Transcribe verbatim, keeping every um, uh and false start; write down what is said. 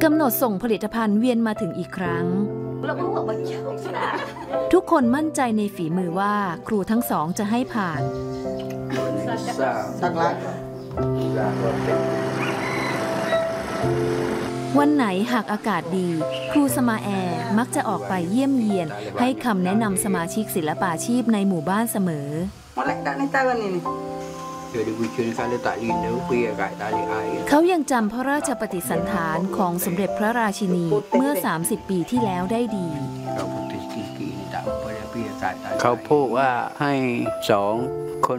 กำหนดส่งผลิตภัณฑ์เวียนมาถึงอีกครั้งทุกคนมั่นใจในฝีมือว่าครูทั้งสองจะให้ผ่านวันไหนหากอากาศดีครูสมาแอร์มักจะออกไปเยี่ยมเยียนให้คำแนะนำสมาชิกศิลปาชีพในหมู่บ้านเสมอเขายังจำพระราชปฏิสันถานของสมเด็จพระราชินีเมื่อสามสิบปีที่แล้วได้ดีเขาพูดว่าให้สองคน